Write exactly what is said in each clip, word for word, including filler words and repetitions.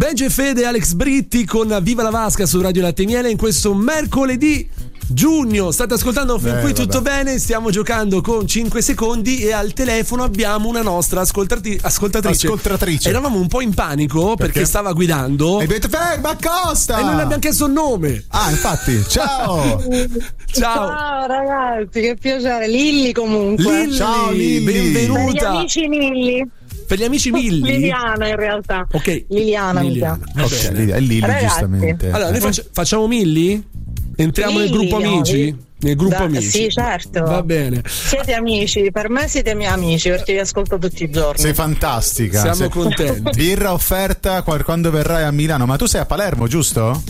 Benji e Fede, Alex Britti con Viva la Vasca su Radio Latte e Miele in questo mercoledì giugno. State ascoltando fin Beh, qui vabbè. tutto bene? Stiamo giocando con cinque secondi e al telefono abbiamo una nostra ascoltati- ascoltatrice. Ascoltatrice. Eravamo un po' in panico perché, Perché? stava guidando E avete ferma Costa! e non le abbiamo chiesto il nome. Ah, infatti, ciao! Ciao. Ciao ragazzi, che piacere. Lilli comunque. Lilli, Ciao, Lilli. Per gli benvenuta. amici Lilli. Per gli amici Milli. Liliana in realtà. Ok. Liliana, mi Liliana. chiama. Va Ok, bene. Lilli, è Lilli Ragazzi. giustamente. Allora, noi faccia- facciamo Milli? Entriamo nel Lilli, gruppo no, amici? Lilli. Nel gruppo Da- amici. sì, certo. Va bene. Siete amici, per me siete miei amici perché vi ascolto tutti i giorni. Sei fantastica. Siamo sei- contenti. Birra offerta qual- quando verrai a Milano, ma tu sei a Palermo, giusto?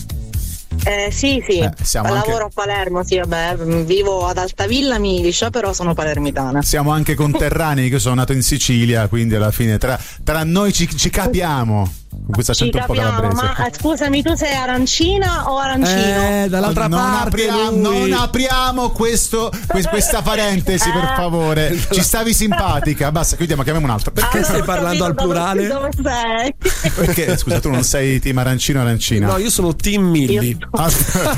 Eh, sì, sì, Eh, siamo lavoro anche- a Palermo, sì, vabbè, vivo ad Altavilla Milicia, però sono palermitana. Siamo anche conterranei, che io sono nato in Sicilia, quindi alla fine tra, tra noi ci, ci capiamo. Con questo Ci accento un po' capiamo, calabrese. ma eh, scusami, tu sei arancina o arancino? Eh, dall'altra non parte apriamo, lui. non apriamo questo, que- questa parentesi, per favore. Ci stavi simpatica. Basta, chiudiamo, chiamiamo un altro. Perché? Ah, stai non ho parlando al capito plurale? Dove, dove sei? Perché, scusa, tu non sei team arancino o arancina? No, io sono Team Milli. Io- Ah,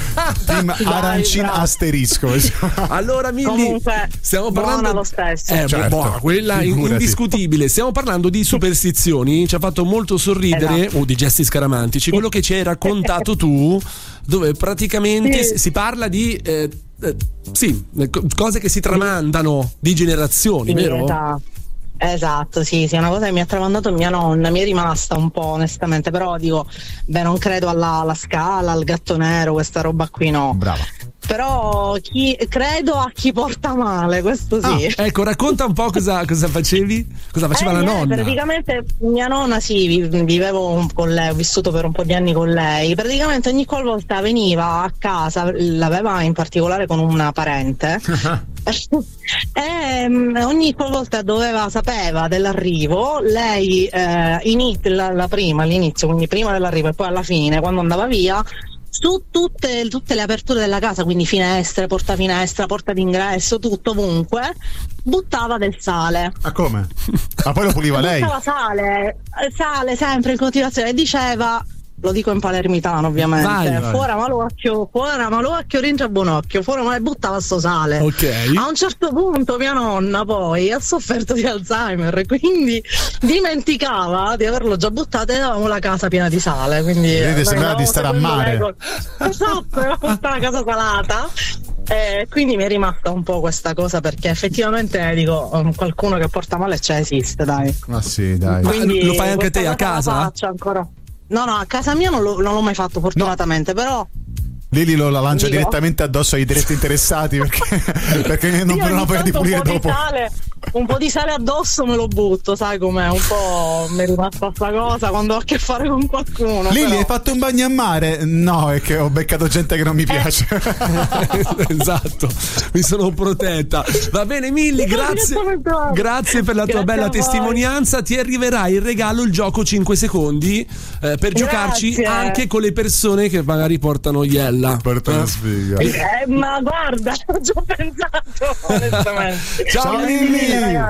team Dai, arancina bravo. asterisco. Allora, Milli, Comunque, stiamo buona parlando lo stesso. Eh, Certo, buona, quella figurati. indiscutibile. Stiamo parlando di superstizioni. Ci ha fatto molto sorridere, Esatto. o di gesti scaramantici, quello che ci hai raccontato tu, dove praticamente Sì. si parla di eh, eh, sì, co- cose che si tramandano di generazioni, Sì, vero? esatto. Esatto, sì, sì, è una cosa che mi ha tramandato mia nonna, mi è rimasta un po' onestamente, però dico, beh, non credo alla, alla scala, al gatto nero, questa roba qui no. Brava. Però chi, credo a chi porta male, questo sì. Ah, ecco, racconta un po' cosa, cosa facevi, cosa faceva Eh, la niente, nonna. Praticamente mia nonna, sì, vi- vivevo un- con lei, ho vissuto per un po' di anni con lei. Praticamente ogni qualvolta veniva a casa, l'aveva in particolare con una parente. E mm, ogni qualvolta doveva, sapeva dell'arrivo, lei eh, ini- la, la prima, all'inizio, quindi prima dell'arrivo e poi alla fine, quando andava via, su tutte, tutte le aperture della casa, quindi finestre, porta finestra, porta d'ingresso, tutto ovunque, buttava del sale. Ma come? Ma poi lo puliva lei? Buttava sale, eh, sale sempre in continuazione e diceva, lo dico in palermitano ovviamente, Vai, vai. fuori malocchio, fuori malocchio, rientra buonocchio, fuori ma buttava sto sale. Ok. A un certo punto mia nonna poi ha sofferto di Alzheimer e quindi dimenticava di averlo già buttato e avevamo la casa piena di sale, quindi Vedi, eh, sembrava di stare a seguendo mare. le regole. Esatto, era tutta la casa salata. Eh, quindi mi è rimasta un po' questa cosa perché effettivamente dico um, qualcuno che porta male c'è, esiste, dai. Ma sì, dai. Ma Quindi lo fai anche te a questa cosa casa? la faccio ancora. No, no, a casa mia non, lo- non l'ho mai fatto fortunatamente, però Lili lo la lancia Io? direttamente addosso ai diretti interessati perché, perché non io potranno ogni poi di tanto pulire un po' dopo. Di sale, un po' di sale addosso me lo butto, sai com'è? Un po' mi è rimasta sta cosa quando ho a che fare con qualcuno. Lili, però. hai fatto un bagno a mare? No, è che ho beccato gente che non mi piace. Esatto, mi sono protetta. Va bene, Milli, grazie. Grazie per la tua Grazie bella a voi. testimonianza. Ti arriverà in regalo il gioco cinque secondi eh, per giocarci Grazie. anche con le persone che magari portano Iella. Porta una Eh? sfiga. Eh, ma guarda, ci ho pensato onestamente. Ciao, Ciao, Lilli. Lili.